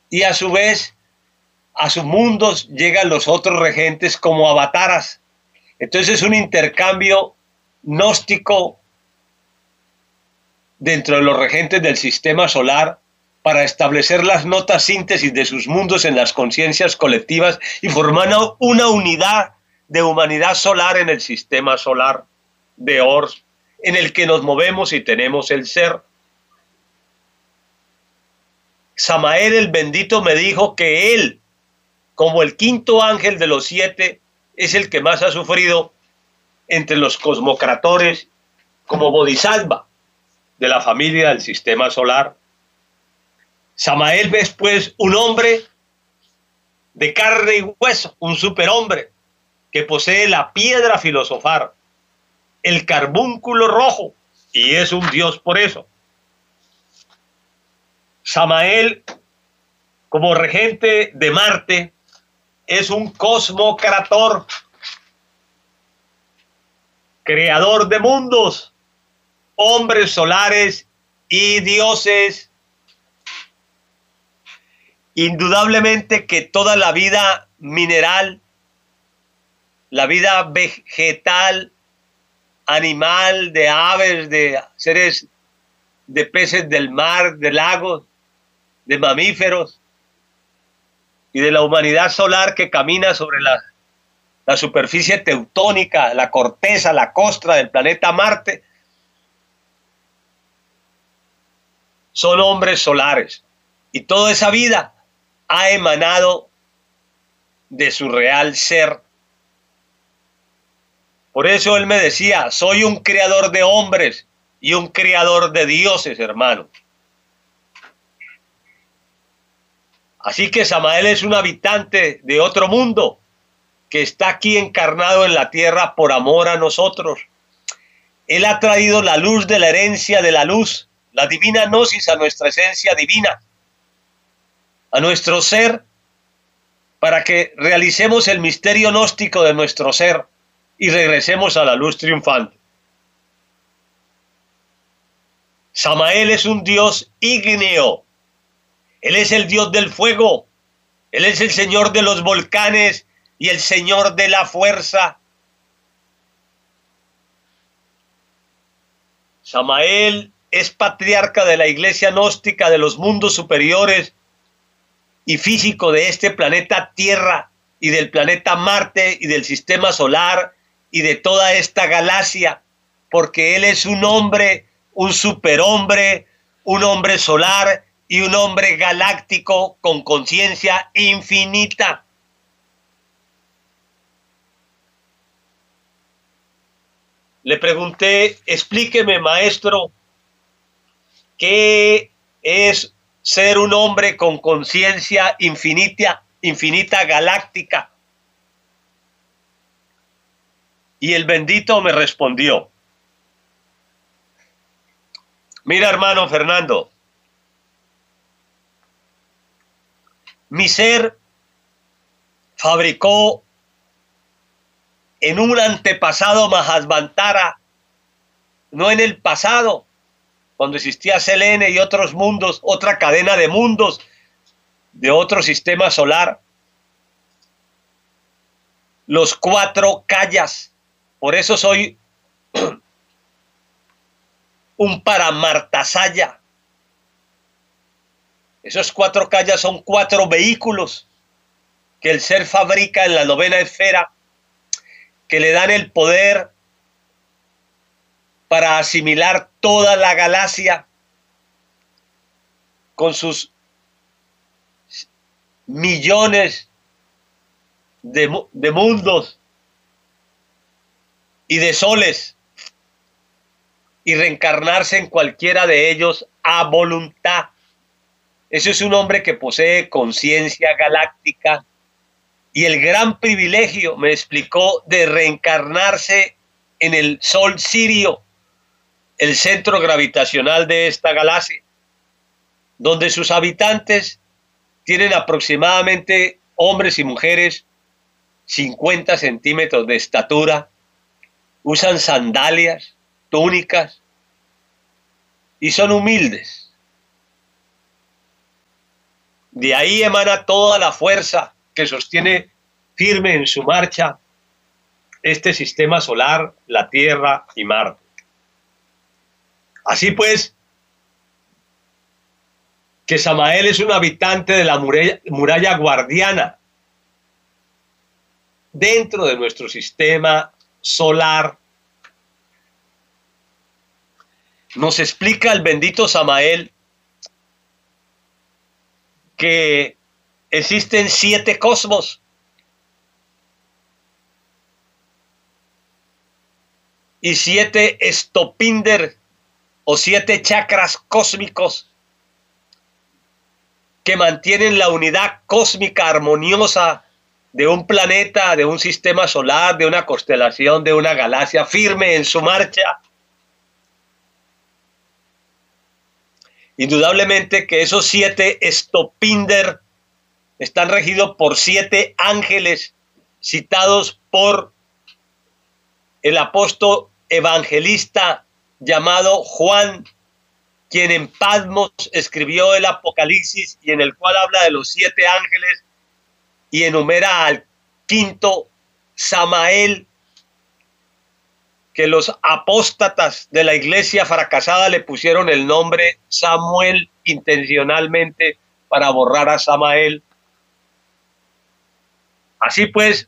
y a su vez a sus mundos llegan los otros regentes como avataras. Entonces es un intercambio gnóstico dentro de los regentes del sistema solar para establecer las notas síntesis de sus mundos en las conciencias colectivas y formar una unidad de humanidad solar en el sistema solar de Ors, en el que nos movemos y tenemos el ser. Samael el bendito me dijo que él, como el quinto ángel de los 7, es el que más ha sufrido entre los cosmocratores como bodhisattva de la familia del sistema solar. Samael es pues un hombre de carne y hueso, un superhombre que posee la piedra filosofal, el carbúnculo rojo, y es un dios por eso. Samael, como regente de Marte, es un cosmocrator, creador de mundos, hombres solares y dioses. Indudablemente que toda la vida mineral, la vida vegetal, animal, de aves, de seres, de peces del mar, de lagos, de mamíferos y de la humanidad solar que camina sobre la superficie teutónica, la corteza, la costra del planeta Marte, son hombres solares. Y toda esa vida ha emanado de su real ser. Por eso él me decía, soy un creador de hombres y un creador de dioses, hermano. Así que Samael es un habitante de otro mundo que está aquí encarnado en la tierra por amor a nosotros. Él ha traído la luz de la herencia de la luz, la divina gnosis a nuestra esencia divina, a nuestro ser, para que realicemos el misterio gnóstico de nuestro ser y regresemos a la luz triunfante. Samael es un dios ígneo. Él es el dios del fuego. Él es el señor de los volcanes y el señor de la fuerza. Samael es patriarca de la iglesia gnóstica de los mundos superiores y físico de este planeta Tierra y del planeta Marte y del sistema solar y de toda esta galaxia, porque él es un hombre, un superhombre, un hombre solar y un hombre galáctico con conciencia infinita. Le pregunté, explíqueme, maestro, ¿qué es ser un hombre con conciencia infinita galáctica? Y el bendito me respondió, mira, hermano Fernando, mi ser fabricó en un antepasado Mahasvantara, no en el pasado, cuando existía Selene y otros mundos, otra cadena de mundos de otro sistema solar, los 4 kayas. Por eso soy un Paramartasaya. Esos 4 kayas son 4 vehículos que el ser fabrica en la 9ª esfera, que le dan el poder para asimilar toda la galaxia con sus millones de mundos y de soles y reencarnarse en cualquiera de ellos a voluntad. Eso es un hombre que posee conciencia galáctica y el gran privilegio, me explicó, de reencarnarse en el Sol Sirio, el centro gravitacional de esta galaxia, donde sus habitantes tienen aproximadamente, hombres y mujeres, 50 centímetros de estatura, usan sandalias, túnicas y son humildes. De ahí emana toda la fuerza que sostiene firme en su marcha este sistema solar, la Tierra y Marte. Así pues, que Samael es un habitante de la muralla guardiana dentro de nuestro sistema solar. Nos explica el bendito Samael que existen 7 cosmos y 7 estopinder o 7 chakras cósmicos que mantienen la unidad cósmica armoniosa de un planeta, de un sistema solar, de una constelación, de una galaxia firme en su marcha. Indudablemente que esos 7 estopinder están regidos por 7 ángeles citados por el apóstol evangelista llamado Juan, quien en Patmos escribió el Apocalipsis y en el cual habla de los 7 ángeles y enumera al 5º Samael, que los apóstatas de la iglesia fracasada le pusieron el nombre Samuel intencionalmente para borrar a Samael. Así pues,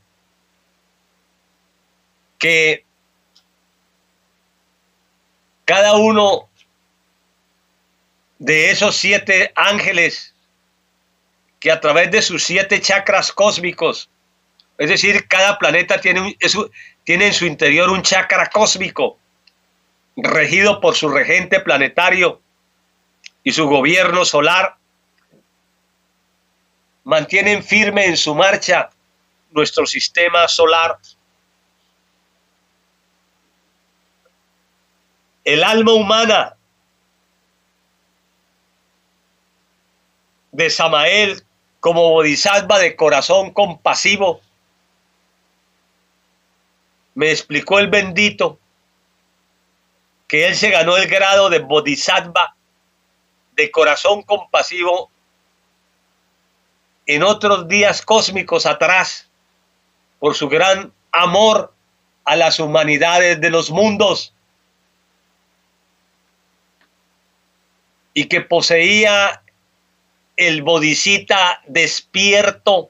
que cada uno de esos 7 ángeles que a través de sus 7 chakras cósmicos, es decir, cada planeta tiene en su interior un chakra cósmico regido por su regente planetario y su gobierno solar, mantienen firme en su marcha nuestro sistema solar. El alma humana de Samael como bodhisattva de corazón compasivo, me explicó el bendito que él se ganó el grado de bodhisattva de corazón compasivo en otros días cósmicos atrás, por su gran amor a las humanidades de los mundos, y que poseía el bodhisattva despierto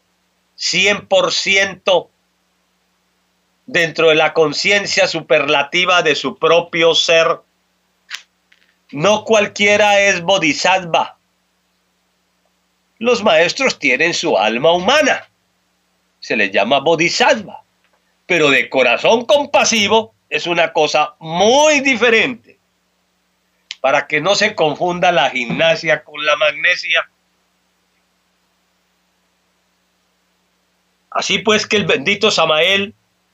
100% dentro de la conciencia superlativa de su propio ser. No cualquiera es bodhisattva. Los maestros tienen su alma humana, se les llama bodhisattva, pero de corazón compasivo es una cosa muy diferente, para que no se confunda la gimnasia con la magnesia. Así pues, que el bendito Samael,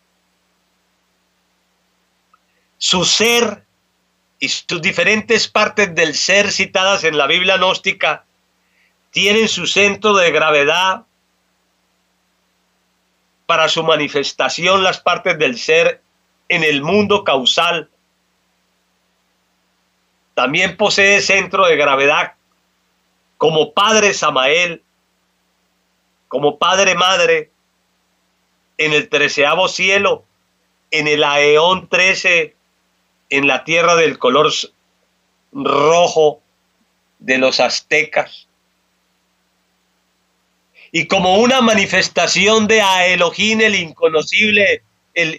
su ser y sus diferentes partes del ser citadas en la Biblia gnóstica tienen su centro de gravedad para su manifestación, las partes del ser en el mundo causal. También posee centro de gravedad como padre Samael, como padre madre, en el 13º cielo, en el Aeón 13, en la tierra del color rojo de los aztecas. Y como una manifestación de a Elohim, el inconocible, el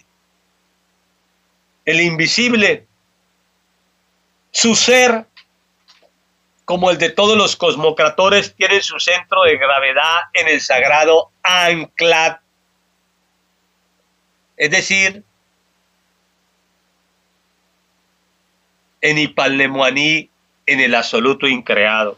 invisible, su ser, como el de todos los cosmocratores, tiene su centro de gravedad en el sagrado Anklat, es decir, en Ipalnemuaní, en el absoluto increado.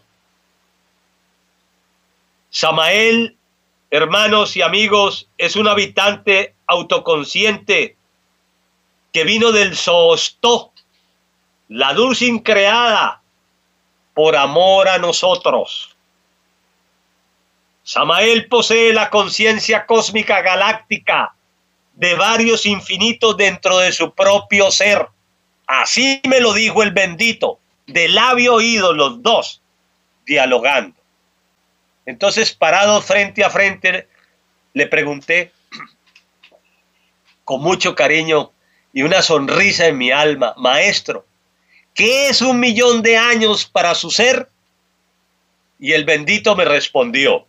Samael, hermanos y amigos, es un habitante autoconsciente que vino del Zoostó, la luz increada, por amor a nosotros. Samael posee la conciencia cósmica galáctica de varios infinitos dentro de su propio ser. Así me lo dijo el bendito, de labio oído los dos, dialogando. Entonces, parado frente a frente, le pregunté con mucho cariño y una sonrisa en mi alma: maestro, ¿qué es 1.000.000 de años para su ser? Y el bendito me respondió: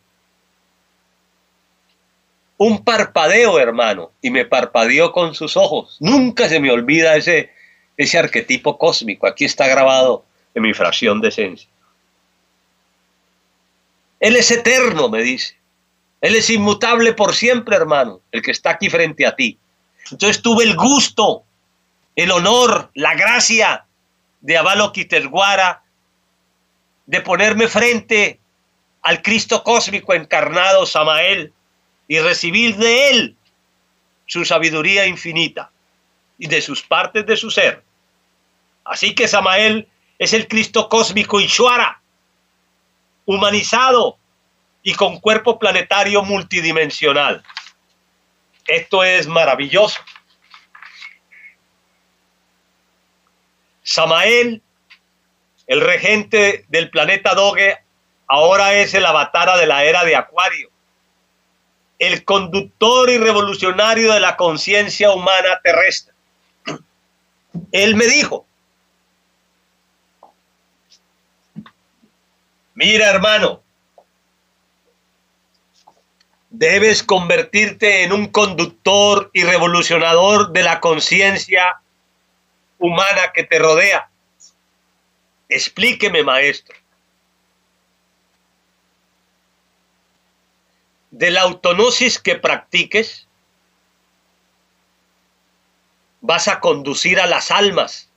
un parpadeo, hermano. Y me parpadeó con sus ojos. Nunca se me olvida ese arquetipo cósmico. Aquí está grabado en mi fracción de esencia. Él es eterno, me dice. Él es inmutable por siempre, hermano, el que está aquí frente a ti. Entonces tuve el gusto, el honor, la gracia de Avalokiteshvara, de ponerme frente al Cristo cósmico encarnado, Samael, y recibir de él su sabiduría infinita y de sus partes de su ser. Así que Samael es el Cristo cósmico Ishvara, humanizado y con cuerpo planetario multidimensional. Esto es maravilloso. Samael, el regente del planeta Doge, ahora es el avatar de la era de Acuario, el conductor y revolucionario de la conciencia humana terrestre. Él me dijo: mira, hermano, debes convertirte en un conductor y revolucionador de la conciencia humana que te rodea. Explíqueme, maestro. De la autognosis que practiques, vas a conducir a las almas.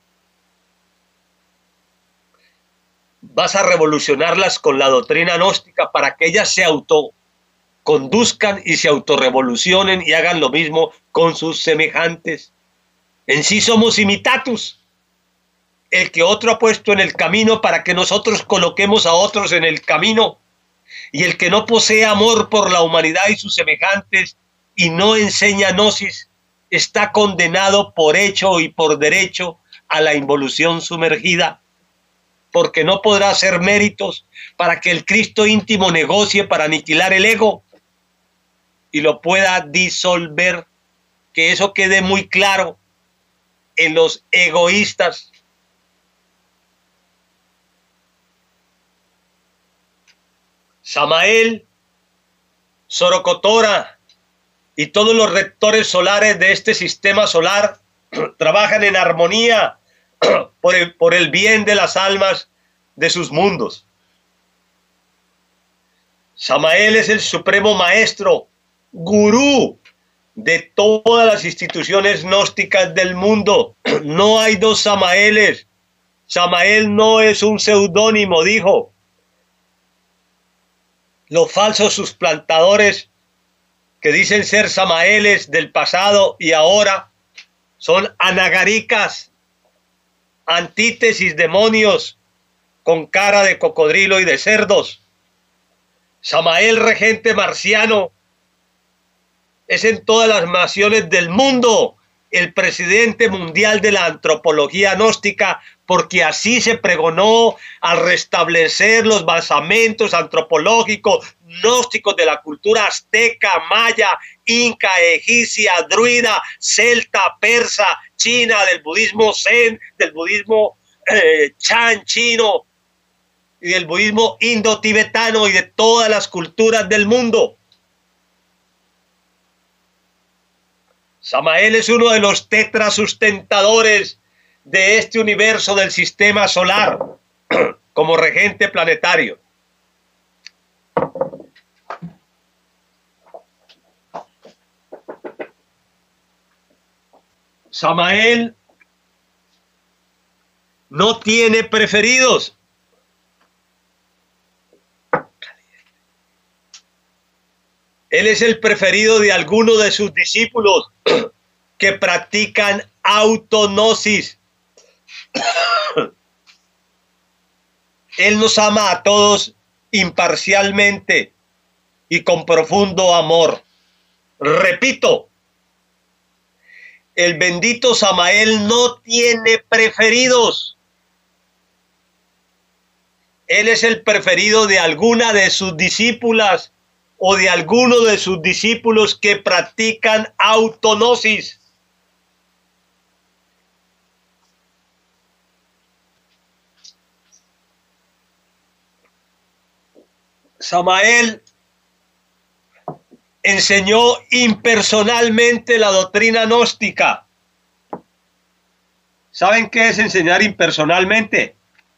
Vas a revolucionarlas con la doctrina gnóstica para que ellas se autoconduzcan y se autorrevolucionen y hagan lo mismo con sus semejantes. En sí somos imitatus, el que otro ha puesto en el camino para que nosotros coloquemos a otros en el camino. Y el que no posee amor por la humanidad y sus semejantes y no enseña gnosis, está condenado por hecho y por derecho a la involución sumergida, porque no podrá hacer méritos para que el Cristo íntimo negocie para aniquilar el ego y lo pueda disolver. Que eso quede muy claro en los egoístas. Samael, Sorocotora y todos los rectores solares de este sistema solar trabajan en armonía por el bien de las almas de sus mundos. Samael es el supremo maestro, gurú de todas las instituciones gnósticas del mundo. No hay dos Samaeles. Samael no es un seudónimo, dijo. Los falsos suplantadores que dicen ser Samaeles del pasado y ahora son anagaricas, antítesis, demonios con cara de cocodrilo y de cerdos. Samael, regente marciano, es en todas las naciones del mundo el presidente mundial de la antropología gnóstica, porque así se pregonó al restablecer los basamentos antropológicos gnósticos de la cultura azteca, maya, inca, egipcia, druida, celta, persa, china, del budismo zen, del budismo chan chino y del budismo indo-tibetano y de todas las culturas del mundo. Samael es uno de los tetrasustentadores de este universo del sistema solar como regente planetario. Samael no tiene preferidos. Él es el preferido de algunos de sus discípulos que practican autognosis. Él nos ama a todos imparcialmente y con profundo amor. Repito, el bendito Samael no tiene preferidos. Él es el preferido de alguna de sus discípulas o de alguno de sus discípulos que practican autognosis. Samael enseñó impersonalmente la doctrina gnóstica. ¿Saben qué es enseñar impersonalmente?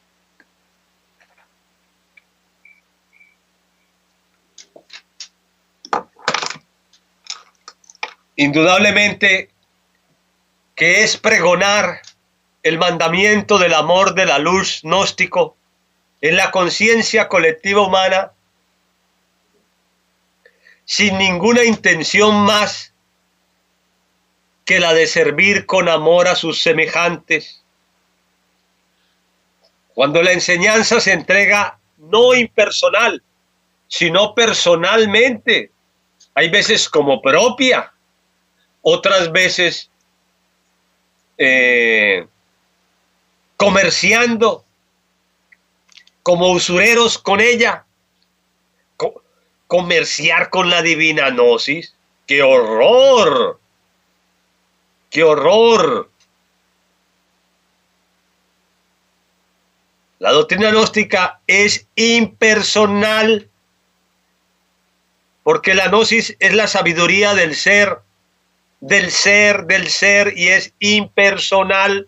Indudablemente que es pregonar el mandamiento del amor de la luz gnóstico en la conciencia colectiva humana sin ninguna intención más que la de servir con amor a sus semejantes. Cuando la enseñanza se entrega no impersonal, sino personalmente, hay veces como propia, otras veces comerciando como usureros con ella. Comerciar con la divina gnosis. ¡Qué horror! ¡Qué horror! La doctrina gnóstica es impersonal porque la gnosis es la sabiduría del ser, y es impersonal.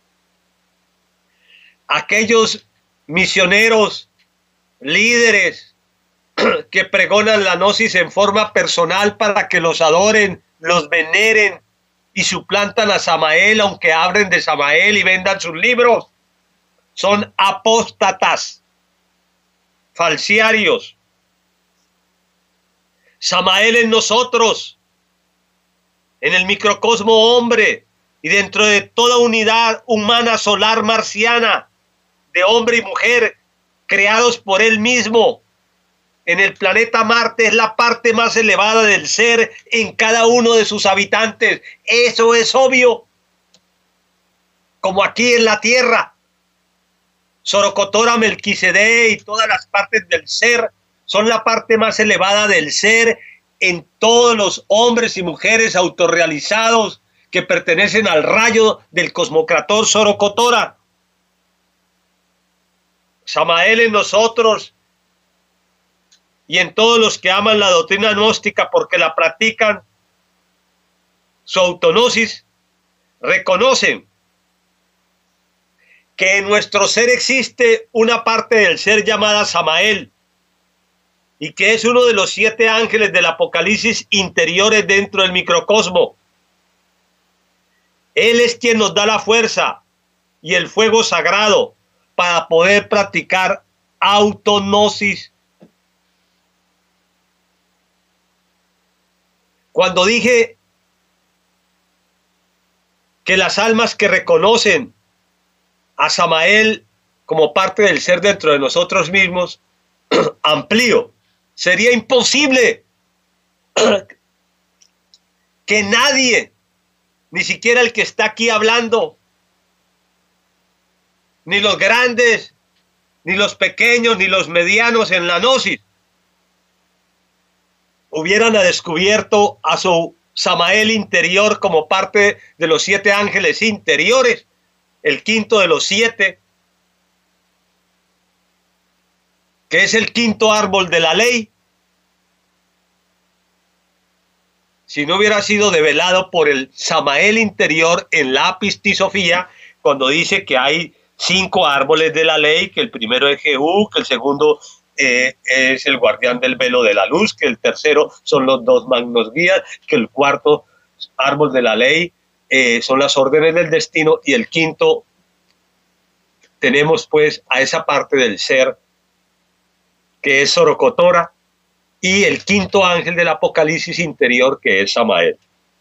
Aquellos misioneros, líderes que pregonan la gnosis en forma personal para que los adoren, los veneren y suplantan a Samael, aunque hablen de Samael y vendan sus libros, son apóstatas, falsiarios. Samael en nosotros, en el microcosmo hombre y dentro de toda unidad humana solar marciana, de hombre y mujer, creados por él mismo, en el planeta Marte, es la parte más elevada del ser en cada uno de sus habitantes. Eso es obvio. Como aquí en la Tierra, Sorocotora, Melquisedec y todas las partes del ser son la parte más elevada del ser en todos los hombres y mujeres autorrealizados que pertenecen al rayo del cosmocrator Sorocotora. Samael en nosotros y en todos los que aman la doctrina gnóstica porque la practican, su autognosis, reconocen que en nuestro ser existe una parte del ser llamada Samael y que es uno de los 7 ángeles del Apocalipsis interiores dentro del microcosmo. Él es quien nos da la fuerza y el fuego sagrado para poder practicar autognosis. Cuando dije que las almas que reconocen a Samael como parte del ser dentro de nosotros mismos, amplío, sería imposible que nadie, ni siquiera el que está aquí hablando, ni los grandes, ni los pequeños, ni los medianos en la gnosis, hubieran descubierto a su Samael interior como parte de los 7 ángeles interiores, el quinto de los 7, que es el quinto árbol de la ley, si no hubiera sido develado por el Samael interior en la Pistisofía, cuando dice que hay 5 árboles de la ley, que el primero es Jehú, que el segundo es el guardián del velo de la luz, que el tercero son los 2 magnos guías, que el cuarto árbol de la ley son las órdenes del destino, y el quinto tenemos pues a esa parte del ser que es Sorocotora, y el quinto ángel del Apocalipsis interior que es Samael.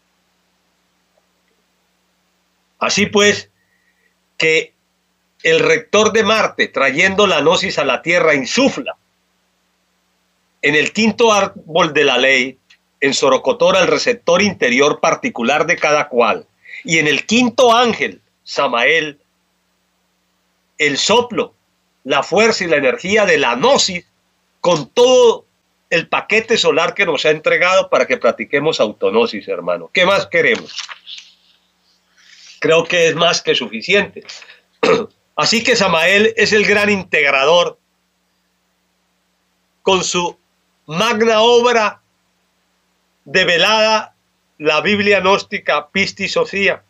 Así pues, que el rector de Marte, trayendo la gnosis a la Tierra, insufla en el quinto árbol de la ley, en Sorocotora, el receptor interior particular de cada cual, y en el quinto ángel, Samael, el soplo la fuerza y la energía de la gnosis con todo el paquete solar que nos ha entregado para que practiquemos autognosis, hermano. ¿Qué más queremos? Creo que es más que suficiente. Así que Samael es el gran integrador con su magna obra develada, la Biblia gnóstica Pistis Sophia.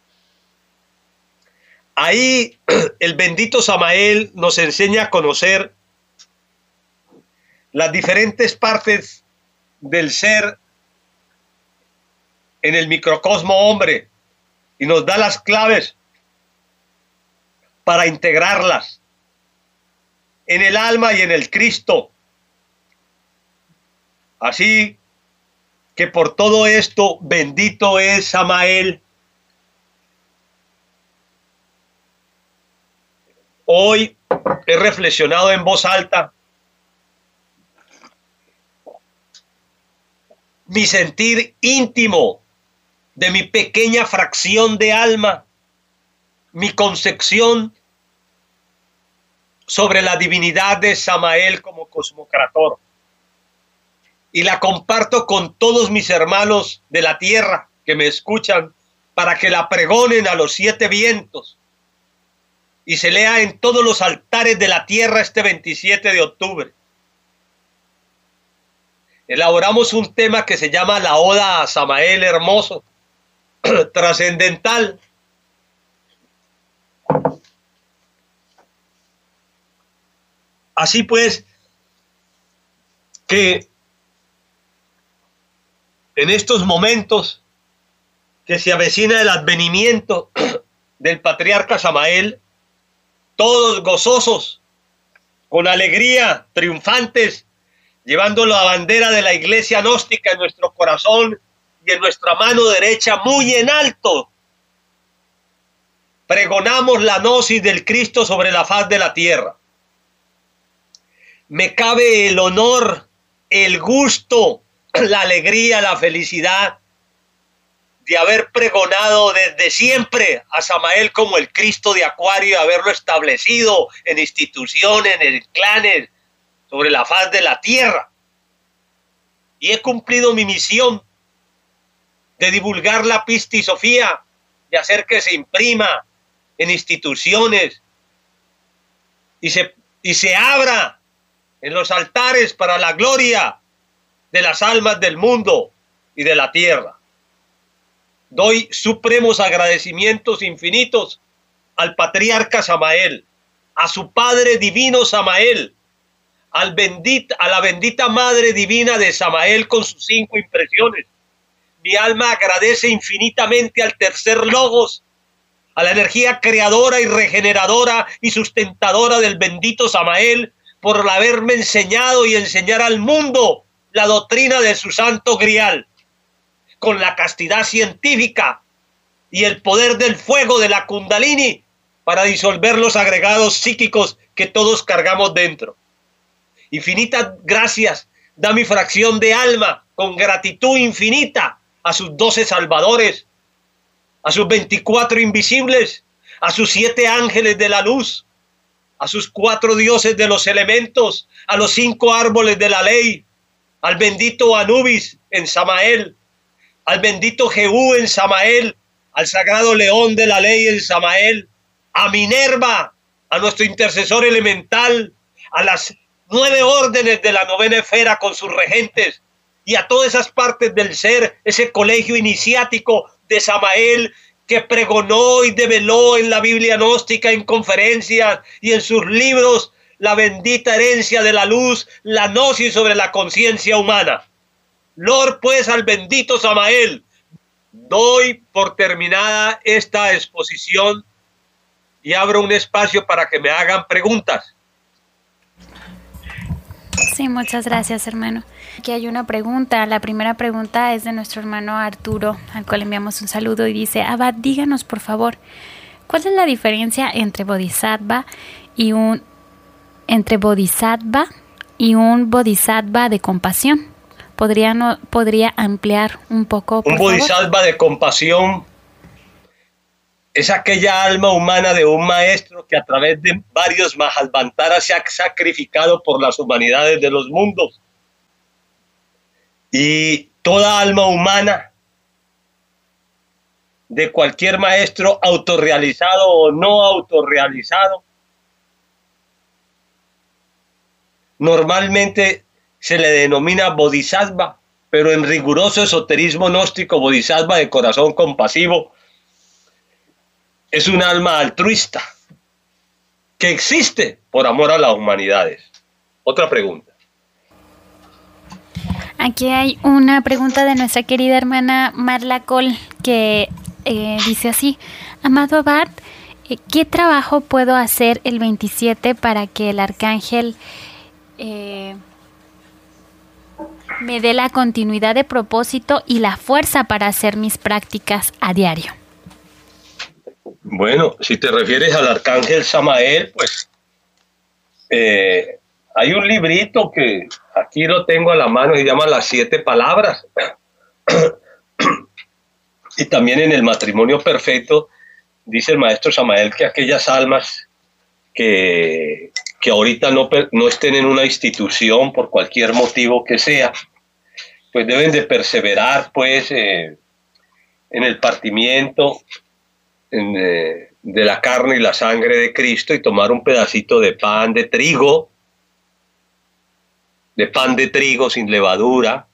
Ahí el bendito Samael nos enseña a conocer las diferentes partes del ser en el microcosmo hombre y nos da las claves para integrarlas en el alma y en el Cristo. Así que por todo esto, bendito es Samael. Hoy he reflexionado en voz alta mi sentir íntimo de mi pequeña fracción de alma, mi concepción sobre la divinidad de Samael como cosmocrator. Y la comparto con todos mis hermanos de la tierra que me escuchan para que la pregonen a los 7 vientos y se lea en todos los altares de la tierra este 27 de octubre. Elaboramos un tema que se llama la Oda a Samael Hermoso, trascendental. Así pues, que en estos momentos que se avecina el advenimiento del patriarca Samael, todos gozosos, con alegría, triunfantes, llevando la bandera de la iglesia gnóstica en nuestro corazón y en nuestra mano derecha muy en alto, pregonamos la gnosis del Cristo sobre la faz de la tierra. Me cabe el honor, el gusto, la alegría, la felicidad de haber pregonado desde siempre a Samael como el Cristo de Acuario y haberlo establecido en instituciones, en clanes, sobre la faz de la tierra. Y he cumplido mi misión de divulgar la Pistis Sophia, de hacer que se imprima en instituciones y se abra en los altares para la gloria de las almas del mundo y de la tierra. Doy supremos agradecimientos infinitos al patriarca Samael, a su Padre Divino Samael, a la bendita Madre Divina de Samael con sus 5 impresiones. Mi alma agradece infinitamente al tercer Logos, a la energía creadora y regeneradora y sustentadora del bendito Samael, por haberme enseñado y enseñar al mundo la doctrina de su santo grial, con la castidad científica y el poder del fuego de la Kundalini para disolver los agregados psíquicos que todos cargamos dentro. Infinitas gracias da mi fracción de alma con gratitud infinita a sus 12 salvadores, a sus 24 invisibles, a sus 7 ángeles de la luz, a sus 4 dioses de los elementos, a los 5 árboles de la ley, al bendito Anubis en Samael, al bendito Jehú en Samael, al sagrado león de la ley en Samael, a Minerva, a nuestro intercesor elemental, a las 9 órdenes de la novena esfera con sus regentes y a todas esas partes del ser, ese colegio iniciático de Samael que pregonó y develó en la Biblia gnóstica, en conferencias y en sus libros la bendita herencia de la luz, la gnosis sobre la conciencia humana. Lord, pues, al bendito Samael. Doy por terminada esta exposición y abro un espacio para que me hagan preguntas. Sí, muchas gracias, hermano. Aquí hay una pregunta. La primera pregunta es de nuestro hermano Arturo, al cual enviamos un saludo y dice: Abad, díganos por favor, ¿cuál es la diferencia entre bodhisattva y un bodhisattva de compasión? ¿Podría ampliar un poco, por favor? Un bodhisattva de compasión es aquella alma humana de un maestro que a través de varios Mahabharantas se ha sacrificado por las humanidades de los mundos. Y toda alma humana de cualquier maestro autorrealizado o no autorrealizado, normalmente se le denomina bodhisattva, pero en riguroso esoterismo gnóstico, bodhisattva de corazón compasivo es un alma altruista que existe por amor a las humanidades. Otra pregunta. Aquí hay una pregunta de nuestra querida hermana Marla Col que dice así: amado Abad, ¿qué trabajo puedo hacer el 27 para que el arcángel me dé la continuidad de propósito y la fuerza para hacer mis prácticas a diario? Bueno, si te refieres al arcángel Samael, pues hay un librito que aquí lo tengo a la mano, se llama Las 7 Palabras. Y también en el Matrimonio Perfecto dice el maestro Samael que aquellas almas que ahorita no estén en una institución por cualquier motivo que sea, pues deben de perseverar pues en el partimiento de la carne y la sangre de Cristo y tomar un pedacito de pan de trigo sin levadura,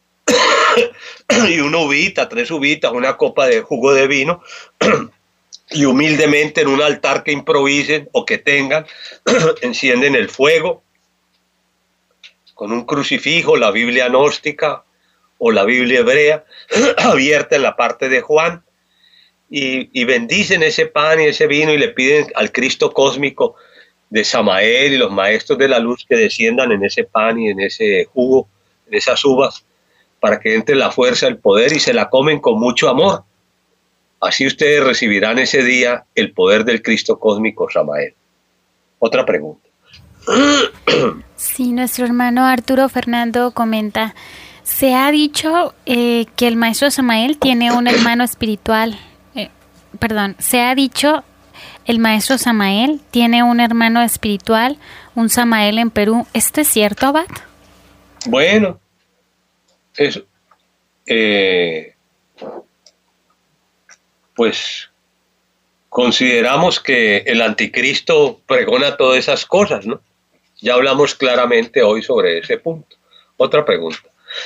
y una uvita, 3 uvitas, una copa de jugo de vino, y humildemente en un altar que improvisen o que tengan, encienden el fuego con un crucifijo, la Biblia gnóstica o la Biblia hebrea, abierta en la parte de Juan, y bendicen ese pan y ese vino y le piden al Cristo cósmico de Samael y los maestros de la luz que desciendan en ese pan y en ese jugo, en esas uvas, para que entre la fuerza, el poder, y se la comen con mucho amor. Así ustedes recibirán ese día el poder del Cristo cósmico Samael. Otra pregunta. Sí, nuestro hermano Arturo Fernando comenta: se ha dicho que el maestro Samael tiene un hermano espiritual. Se ha dicho el maestro Samael tiene un hermano espiritual, un Samael en Perú. ¿Esto es cierto, Abad? Bueno, eso, pues consideramos que el anticristo pregona todas esas cosas, ¿no? Ya hablamos claramente hoy sobre ese punto. Otra pregunta.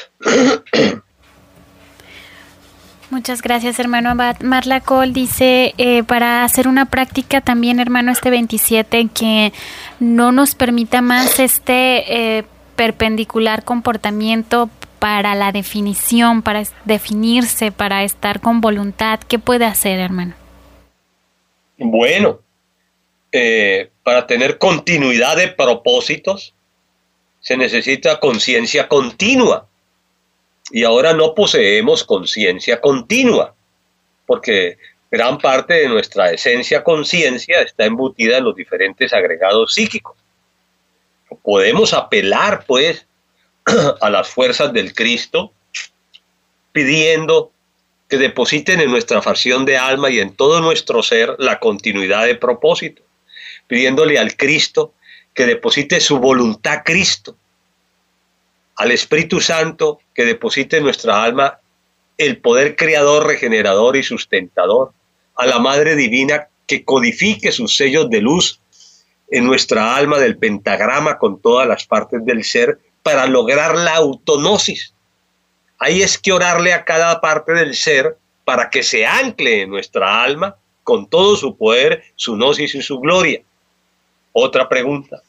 Muchas gracias, hermano Abad. Marla Cole dice, para hacer una práctica también, hermano, este 27, que no nos permita más este perpendicular comportamiento para la definición, para definirse, para estar con voluntad. ¿Qué puede hacer, hermano? Bueno, para tener continuidad de propósitos se necesita conciencia continua. Y ahora no poseemos conciencia continua, porque gran parte de nuestra esencia conciencia está embutida en los diferentes agregados psíquicos. Podemos apelar, pues, a las fuerzas del Cristo, pidiendo que depositen en nuestra fracción de alma y en todo nuestro ser la continuidad de propósito, pidiéndole al Cristo que deposite su voluntad Cristo, al Espíritu Santo que deposite en nuestra alma el poder creador, regenerador y sustentador, a la Madre Divina que codifique sus sellos de luz en nuestra alma del pentagrama con todas las partes del ser para lograr la autognosis. Ahí es que orarle a cada parte del ser para que se ancle en nuestra alma con todo su poder, su gnosis y su gloria. Otra pregunta.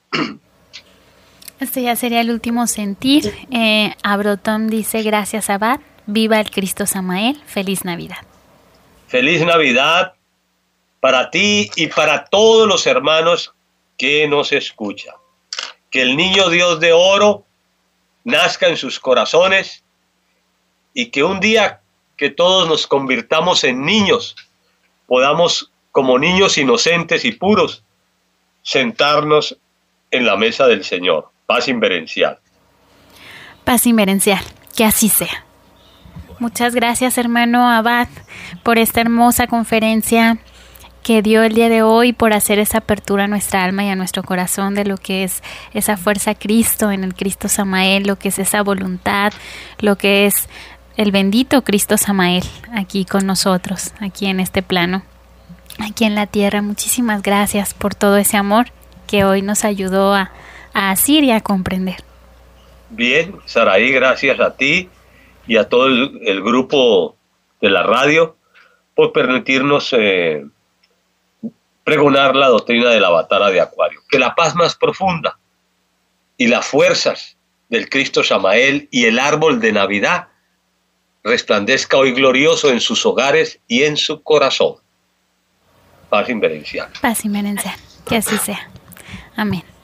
Este ya sería el último sentir. Abrotón dice: gracias, Abad. Viva el Cristo Samael. Feliz Navidad. Feliz Navidad para ti y para todos los hermanos que nos escuchan. Que el niño Dios de oro nazca en sus corazones y que un día que todos nos convirtamos en niños, podamos, como niños inocentes y puros, sentarnos en la mesa del Señor. Paz inverencial. Paz inverencial. Que así sea. Muchas gracias, hermano Abad, por esta hermosa conferencia que dio el día de hoy, por hacer esa apertura a nuestra alma y a nuestro corazón de lo que es esa fuerza Cristo en el Cristo Samael, lo que es esa voluntad, lo que es el bendito Cristo Samael aquí con nosotros, aquí en este plano, aquí en la tierra. Muchísimas gracias por todo ese amor que hoy nos ayudó a asir y a comprender. Bien, Saraí, gracias a ti y a todo el grupo de la radio por permitirnos pregonar la doctrina de la batalla de Acuario. Que la paz más profunda y las fuerzas del Cristo Samael y el árbol de Navidad resplandezca hoy glorioso en sus hogares y en su corazón. Paz inverencial. Paz inverencial. Que así sea. Amén.